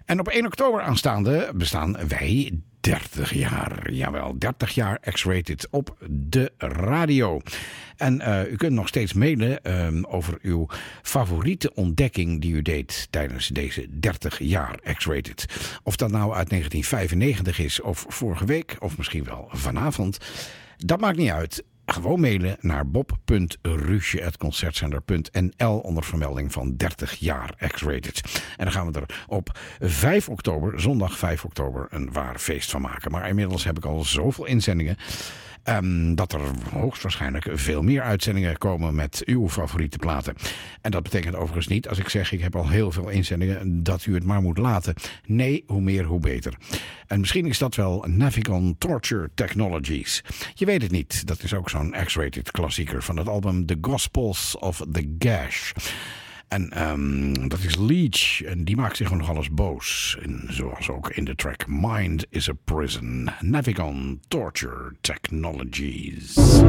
En op 1 oktober aanstaande bestaan wij 30 jaar. Jawel, 30 jaar X-Rated op de radio. En u kunt nog steeds mailen over uw favoriete ontdekking die u deed tijdens deze 30 jaar X-Rated. Of dat nou uit 1995 is of vorige week of misschien wel vanavond. Dat maakt niet uit. Gewoon mailen naar bob.rusje@concertzender.nl onder vermelding van 30 jaar X-Rated. En dan gaan we er op 5 oktober, zondag 5 oktober, een waar feest van maken. Maar inmiddels heb ik al zoveel inzendingen dat er hoogstwaarschijnlijk veel meer uitzendingen komen met uw favoriete platen. En dat betekent overigens niet, als ik zeg ik heb al heel veel inzendingen, dat u het maar moet laten. Nee, hoe meer hoe beter. En misschien is dat wel Navigon Torture Technologies. Je weet het niet, dat is ook zo'n X-Rated klassieker van het album The Gospels of the Gash. En dat is Leech. En die maakt zich nogal eens boos. En zoals ook in de track Mind is a Prison. Navigon Torture Technologies.